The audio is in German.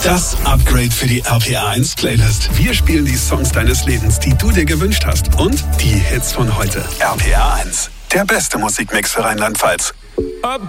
Das Upgrade für die RPA 1 Playlist. Wir spielen die Songs deines Lebens, die du dir gewünscht hast. Und die Hits von heute. RPA 1. Der beste Musikmix für Rheinland-Pfalz. Upgrade.